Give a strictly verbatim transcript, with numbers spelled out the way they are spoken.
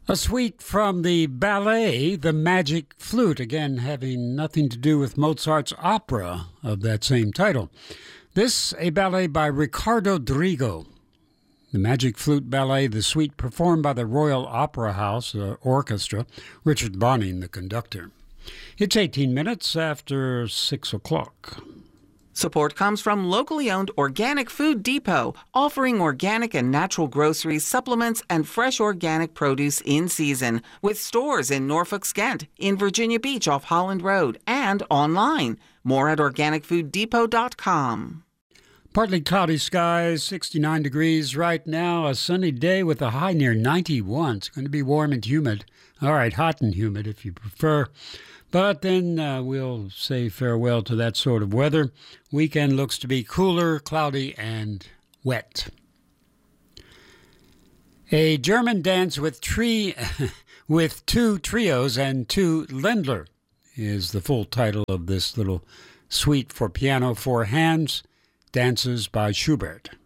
A suite from the ballet, The Magic Flute, again having nothing to do with Mozart's opera of that same title. This, a ballet by Ricardo Drigo. The Magic Flute Ballet, the suite performed by the Royal Opera House uh, Orchestra, Richard Bonning, the conductor. It's eighteen minutes after six o'clock. Support comes from locally owned Organic Food Depot, offering organic and natural groceries, supplements, and fresh organic produce in season, with stores in Norfolk, Skent, in Virginia Beach off Holland Road, and online. More at organic food depot dot com. Partly cloudy skies, sixty-nine degrees right now, a sunny day with a high near ninety-one. It's going to be warm and humid. All right, hot and humid if you prefer. But then uh, we'll say farewell to that sort of weather. Weekend looks to be cooler, cloudy, and wet. A German dance with tree, with two trios and two Ländler is the full title of this little suite for piano, four hands, dances by Schubert.